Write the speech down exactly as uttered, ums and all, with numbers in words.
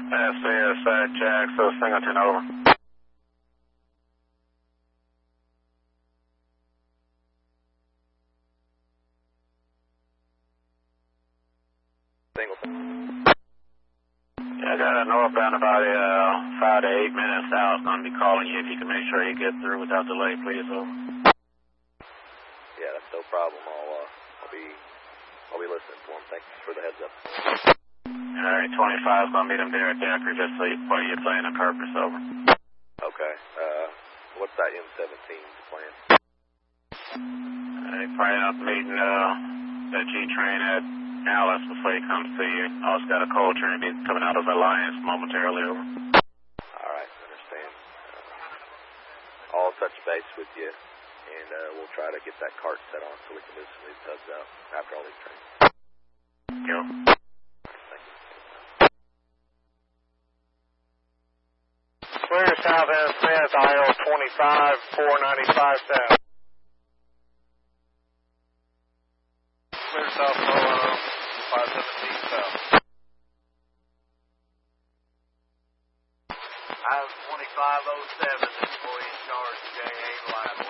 S C S uh, Jack, so Singleton over. Singleton. Yeah, I got a northbound about uh, five to eight minutes out. Going to be calling you if you can make sure you get through without delay, please. Over. Yeah, that's no problem. I'll uh, I'll be I'll be listening for him. Thanks for the heads up. All right, twenty-five is going to meet him there at Decker just so you, while you're playing a purpose. Over. Okay. Uh, what's that M seventeen plan? Hey, probably not meeting uh, that G train at Alice before he comes to you. Also got a coal train be coming out of Alliance momentarily. Over. All right, understand. Uh, I'll touch base with you, and uh, we'll try to get that cart set on so we can move some of these tubs out after all these trains. Yo. Thank you. Clear South End Smith, I O twenty-five, four ninety-five south. Clear South Carolina, five seventeen south. I O twenty-five oh seven, employee in charge, J A Line